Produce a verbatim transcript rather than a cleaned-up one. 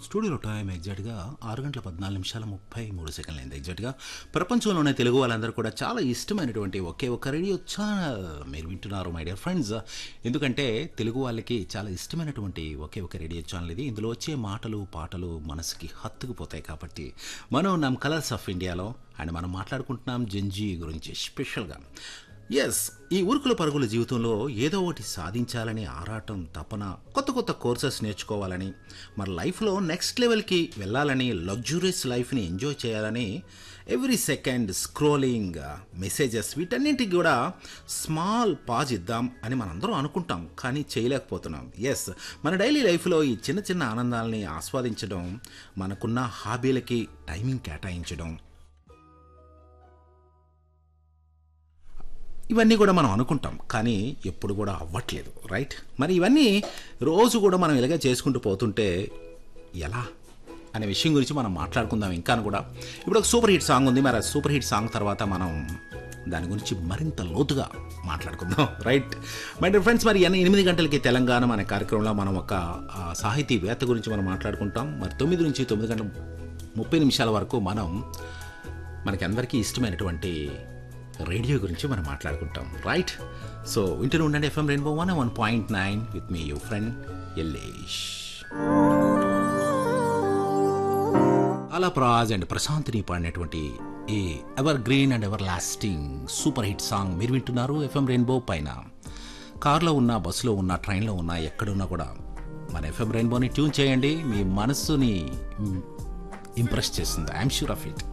స్టూడియోలో టైం ఎగ్జాక్ట్గా ఆరు గంటల పద్నాలుగు నిమిషాల ముప్పై మూడు సెకండ్లు అయింది. ఎగ్జాక్ట్గా ప్రపంచంలోనే తెలుగు వాళ్ళందరూ కూడా చాలా ఇష్టమైనటువంటి ఒకే ఒక రేడియో ఛానల్ మీరు వింటున్నారు మై డియర్ ఫ్రెండ్స్. ఎందుకంటే తెలుగు వాళ్ళకి చాలా ఇష్టమైనటువంటి ఒకే ఒక రేడియో ఛానల్ ఇది. ఇందులో వచ్చే మాటలు పాటలు మనసుకి హత్తుకుపోతాయి. కాబట్టి మనం ఉన్నాం కలర్స్ ఆఫ్ ఇండియాలో అండ్ మనం మాట్లాడుకుంటున్నాం జంజీ గురించి స్పెషల్గా. ఎస్, ఈ ఉరుకుల పరుగుల జీవితంలో ఏదో ఒకటి సాధించాలని ఆరాటం, తపన, కొత్త కొత్త కోర్సెస్ నేర్చుకోవాలని, మన లైఫ్లో నెక్స్ట్ లెవెల్కి వెళ్ళాలని, లగ్జూరియస్ లైఫ్ని ఎంజాయ్ చేయాలని, ఎవ్రీ సెకండ్ స్క్రోలింగ్ మెసేజెస్ వీటన్నింటికి కూడా స్మాల్ పాజ్ ఇద్దాం అని మనందరం అనుకుంటాం, కానీ చేయలేకపోతున్నాం. ఎస్, మన డైలీ లైఫ్లో ఈ చిన్న చిన్న ఆనందాలని ఆస్వాదించడం, మనకున్న హాబీలకి టైమింగ్ కేటాయించడం, ఇవన్నీ కూడా మనం అనుకుంటాం, కానీ ఎప్పుడు కూడా అవ్వట్లేదు. రైట్? మరి ఇవన్నీ రోజు కూడా మనం ఇలాగే చేసుకుంటూ పోతుంటే ఎలా అనే విషయం గురించి మనం మాట్లాడుకుందాం. ఇంకా కూడా ఇప్పుడు ఒక సూపర్ హిట్ సాంగ్ ఉంది. మరి ఆ సూపర్ హిట్ సాంగ్ తర్వాత మనం దాని గురించి మరింత లోతుగా మాట్లాడుకుందాం. రైట్ మై డియర్ ఫ్రెండ్స్, మరి ఎనిమిది గంటలకి తెలంగాణ అనే కార్యక్రమంలో మనం ఒక సాహితీవేత్త గురించి మనం మాట్లాడుకుంటాం. మరి తొమ్మిది నుంచి తొమ్మిది గంటల ముప్పై నిమిషాల వరకు మనం మనకి అందరికీ ఇష్టమైనటువంటి రేడియో గురించి మనం మాట్లాడుకుంటాం. రైట్? సో వింటూనే ఉండండి FM rainbow one one point nine with me your friend Yellesh. అలాప్రాజ్ and ప్రశాంతిని పాడినటువంటి ఈ ever green and ever lasting super hit song మీరు వింటున్నారు ఎఫ్ఎం రెయిన్బో పైన. కార్లో ఉన్నా, బస్సులో ఉన్నా, ట్రైన్లో ఉన్నా, ఎక్కడున్నా కూడా మన ఎఫ్ఎం రెయిన్బోని ట్యూన్ చేయండి. మీ మనస్సుని ఇంప్రెస్ చేస్తుంది. I'm sure of it.